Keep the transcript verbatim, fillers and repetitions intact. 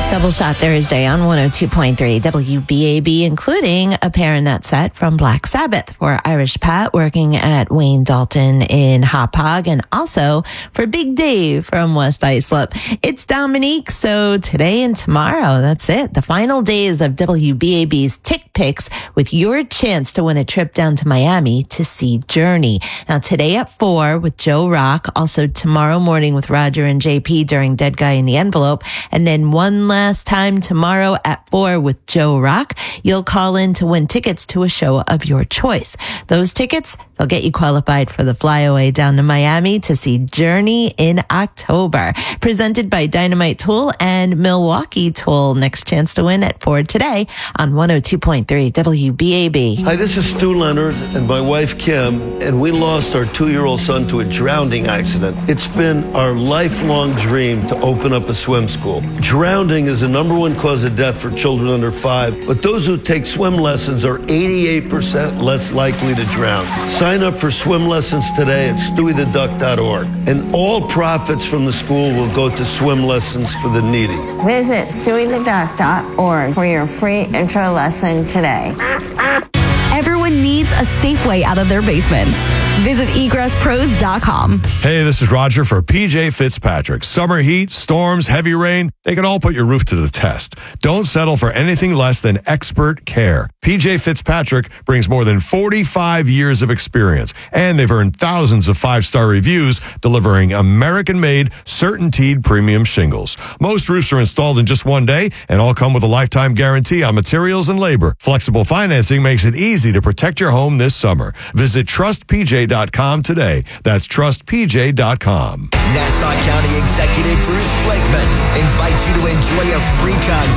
Double Shot Thursday on one oh two point three W B A B, including a pair in that set from Black Sabbath for Irish Pat working at Wayne Dalton in Hop Hog, and also for Big Dave from West Islip. It's Dominique, so today and tomorrow, that's it. The final days of W B A B's Tick Picks with your chance to win a trip down to Miami to see Journey. Now today at four with Joe Rock, also tomorrow morning with Roger and J P during Dead Guy in the Envelope, and then one last Last time tomorrow at four with Joe Rock. You'll call in to win tickets to a show of your choice. Those tickets, they'll get you qualified for the flyaway down to Miami to see Journey in October. Presented by Dynamite Tool and Milwaukee Tool. Next chance to win at four today on one oh two point three W B A B. Hi, this is Stu Leonard and my wife Kim, and we lost our two-year-old son to a drowning accident. It's been our lifelong dream to open up a swim school. Drowning is the number one cause of death for children under five, but those who take swim lessons are eighty-eight percent less likely to drown. Sign up for swim lessons today at stewie the duck dot org, and all profits from the school will go to swim lessons for the needy. Visit stewie the duck dot org for your free intro lesson today. Everyone needs a safe way out of their basements. Visit egress pros dot com. Hey, this is Roger for P J Fitzpatrick. Summer heat, storms, heavy rain, they can all put your roof to the test. Don't settle for anything less than expert care. P J Fitzpatrick brings more than forty-five years of experience, and they've earned thousands of five-star reviews, delivering American-made, CertainTeed premium shingles. Most roofs are installed in just one day, and all come with a lifetime guarantee on materials and labor. Flexible financing makes it easy to protect your home this summer. Visit trust p j dot com today. That's trust p j dot com. Nassau County Executive Bruce Blakeman invites you to enjoy a free concert